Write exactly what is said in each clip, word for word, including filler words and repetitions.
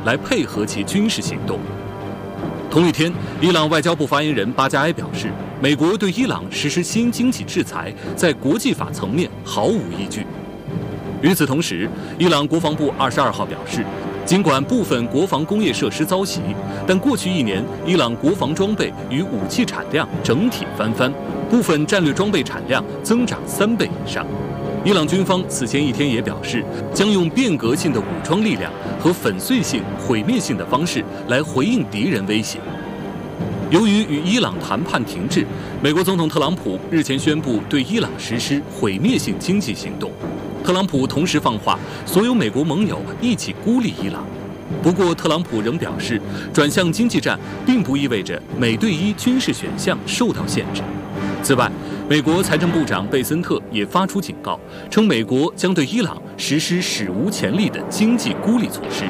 来配合其军事行动。同一天，伊朗外交部发言人巴加埃表示，美国对伊朗实施新经济制裁，在国际法层面毫无依据。与此同时，伊朗国防部二十二号表示，尽管部分国防工业设施遭袭，但过去一年，伊朗国防装备与武器产量整体翻番，部分战略装备产量增长三倍以上。伊朗军方此前一天也表示，将用变革性的武装力量和粉碎性、毁灭性的方式来回应敌人威胁。由于与伊朗谈判停滞，美国总统特朗普日前宣布对伊朗实施毁灭性经济行动。特朗普同时放话，所有美国盟友一起孤立伊朗。不过，特朗普仍表示，转向经济战并不意味着美对伊军事选项受到限制。此外，美国财政部长贝森特也发出警告，称美国将对伊朗实施史无前例的经济孤立措施。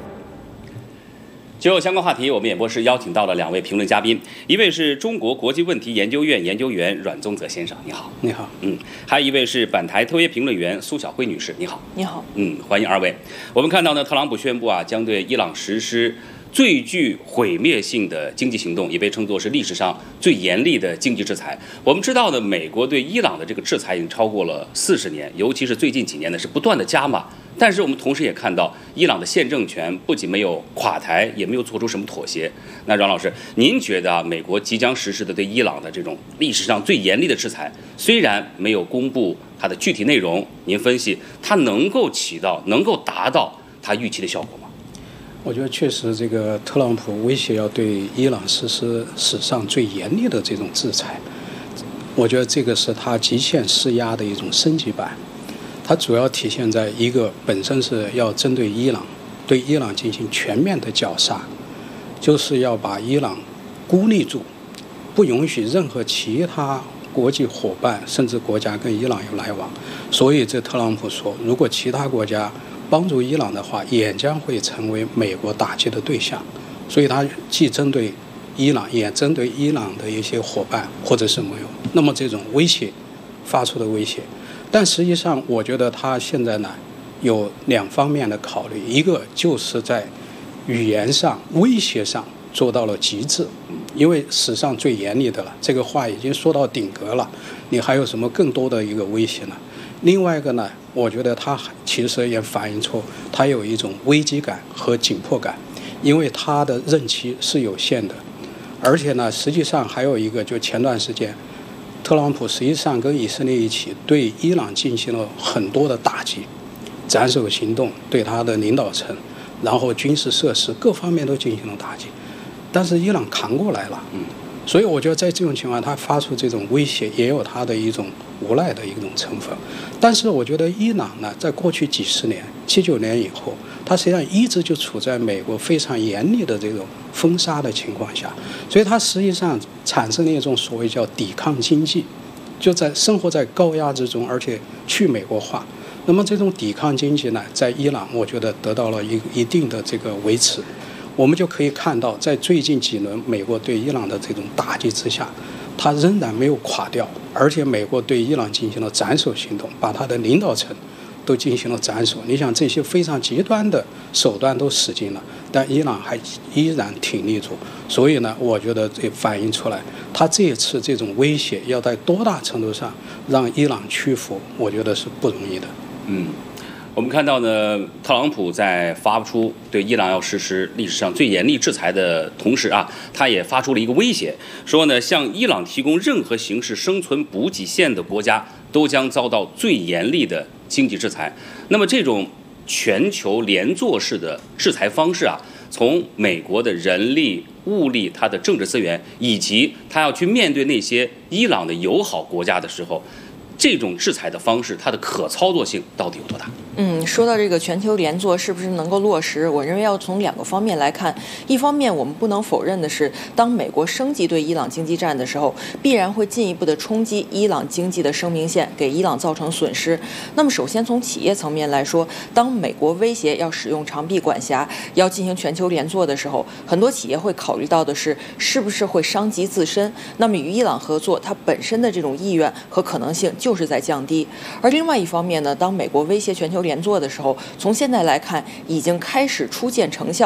就相关话题，我们演播室邀请到了两位评论嘉宾，一位是中国国际问题研究院研究员阮宗泽先生，你好。 你好。 嗯，还有一位是本台特约评论员苏晓辉女士，你好。 你好。 嗯，欢迎二位。我们看到呢，特朗普宣布啊，将对伊朗实施最具毁灭性的经济行动，也被称作是历史上最严厉的经济制裁。我们知道呢，美国对伊朗的这个制裁已经超过了四十年，尤其是最近几年呢，是不断的加码。但是我们同时也看到，伊朗的现政权不仅没有垮台，也没有做出什么妥协。那阮老师，您觉得啊，美国即将实施的对伊朗的这种历史上最严厉的制裁，虽然没有公布它的具体内容，您分析它能够起到、能够达到它预期的效果吗？ 我觉得确实，这个特朗普威胁要对伊朗实施史上最严厉的这种制裁，我觉得这个是他极限施压的一种升级版。它主要体现在一个本身是要针对伊朗，对伊朗进行全面的绞杀，就是要把伊朗孤立住，不允许任何其他国际伙伴甚至国家跟伊朗有来往。所以这特朗普说，如果其他国家帮助伊朗的话，也将会成为美国打击的对象。所以他既针对伊朗，也针对伊朗的一些伙伴或者是盟友。那么这种威胁发出的威胁，但实际上我觉得他现在呢有两方面的考虑，一个就是在语言上、威胁上做到了极致，因为史上最严厉的了，这个话已经说到顶格了，你还有什么更多的一个威胁呢？另外一个呢，我觉得他其实也反映出他有一种危机感和紧迫感，因为他的任期是有限的，而且呢，实际上还有一个，就前段时间特朗普实际上跟以色列一起对伊朗进行了很多的打击，斩首行动对他的领导层，然后军事设施各方面都进行了打击，但是伊朗扛过来了。嗯，所以我觉得在这种情况，他发出这种威胁，也有他的一种无奈的一种成分。但是我觉得伊朗呢，在过去几十年、七九年以后，它实际上一直就处在美国非常严厉的这种封杀的情况下，所以它实际上产生了一种所谓叫抵抗经济，就在生活在高压之中，而且去美国化。那么这种抵抗经济呢，在伊朗我觉得得到了一一定的这个维持。我们就可以看到，在最近几轮美国对伊朗的这种打击之下，它仍然没有垮掉，而且美国对伊朗进行了斩首行动，把它的领导层都进行了斩首。你想，这些非常极端的手段都使尽了，但伊朗还依然挺立住。所以呢，我觉得这反映出来，他这一次这种威胁要在多大程度上让伊朗屈服，我觉得是不容易的。 嗯。我们看到呢，特朗普在发出对伊朗要实施历史上最严厉制裁的同时啊，他也发出了一个威胁，说呢，向伊朗提供任何形式生存补给线的国家都将遭到最严厉的经济制裁。那么这种全球连坐式的制裁方式啊，从美国的人力、物力、它的政治资源，以及他要去面对那些伊朗的友好国家的时候，这种制裁的方式，它的可操作性到底有多大？ 嗯，说到这个全球连坐是不是能够落实，我认为要从两个方面来看。一方面，我们不能否认的是，当美国升级对伊朗经济战的时候，必然会进一步的冲击伊朗经济的生命线，给伊朗造成损失。那么，首先从企业层面来说，当美国威胁要使用长臂管辖，要进行全球连坐的时候，很多企业会考虑到的是，是不是会伤及自身。那么，与伊朗合作，它本身的这种意愿和可能性就是在降低。而另外一方面呢，当美国威胁全球连坐的时候，从现在来看，已经开始初见成效。